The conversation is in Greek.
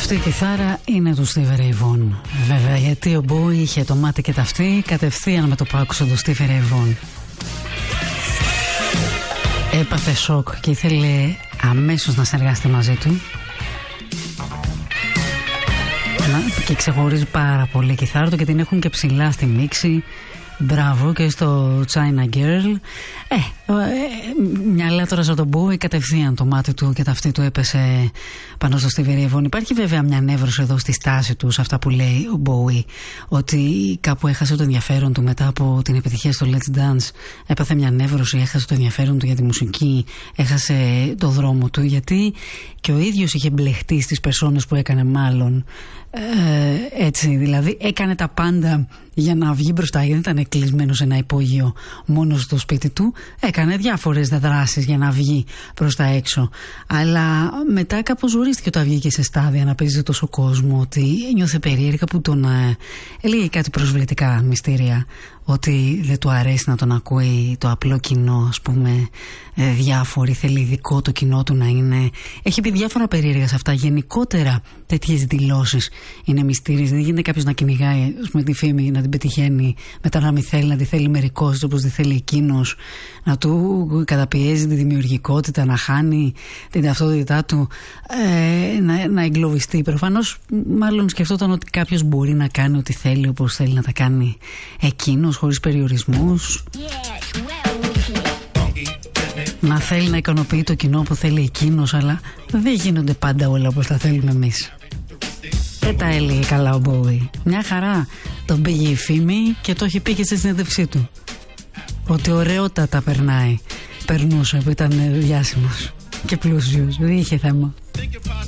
Στη κιθάρα είναι του Stevie Ray Vaughan. Βέβαια, γιατί ο Bowie είχε το μάτι και τα αυτή κατευθείαν με το που άκουσε τον Stevie Ray Vaughan. Έπαθε σοκ και ήθελε αμέσως να συνεργαστεί μαζί του. Και ξεχωρίζει πάρα πολύ η κιθάρα του και την έχουν και ψηλά στη μίξη. Μπράβο και στο China Girl. Μυαλά τώρα σαν τον Bowie, κατευθείαν το μάτι του και τα αυτή του έπεσε πάνω στο Stevie Ray Vaughan. Υπάρχει βέβαια μια νεύρωση εδώ στη στάση του, σε αυτά που λέει ο Bowie, ότι κάπου έχασε το ενδιαφέρον του μετά από την επιτυχία στο Let's Dance. Έπαθε μια νεύρωση, έχασε το ενδιαφέρον του για τη μουσική, έχασε το δρόμο του, γιατί και ο ίδιος είχε μπλεχτεί στις περσόνες που έκανε, μάλλον έτσι, δηλαδή έκανε τα πάντα για να βγει μπροστά, γιατί δεν ήταν κλεισμένο σε ένα υπόγειο μόνος στο σπίτι του. Έκανε διάφορες δράσεις για να βγει προς τα έξω, αλλά μετά κάπως ζουρίστηκε όταν βγήκε σε στάδια να παίζει τόσο κόσμο, ότι ένιωθε περίεργα που τον έλεγε κάτι προσβλητικά μυστήρια, ότι δεν του αρέσει να τον ακούει το απλό κοινό, ας πούμε, διάφοροι, θέλει ειδικό το κοινό του να είναι. Έχει πει διάφορα περίεργα σε αυτά. Γενικότερα τέτοιες δηλώσεις είναι μυστήριες. Δεν γίνεται κάποιος να κυνηγάει, ας πούμε, τη φήμη, να την πετυχαίνει, μετά να μην θέλει, να τη θέλει μερικός όπως τη θέλει εκείνος, να του καταπιέζει τη δημιουργικότητα, να χάνει την ταυτότητά του, να εγκλωβιστεί. Προφανώς μάλλον σκεφτόταν ότι κάποιος μπορεί να κάνει ό,τι θέλει όπως θέλει να τα κάνει εκείνος, χωρίς περιορισμούς. Να θέλει να ικανοποιεί το κοινό που θέλει εκείνος, αλλά δεν γίνονται πάντα όλα όπως τα θέλουμε εμείς. Δεν τα έλεγε καλά ο Bowie. Μια χαρά τον πήγε η φήμη και το έχει πει και στη συνέντευξή του, ότι ωραιότατα περνούσε που ήταν διάσημος και πλούσιος, δεν είχε θέμα.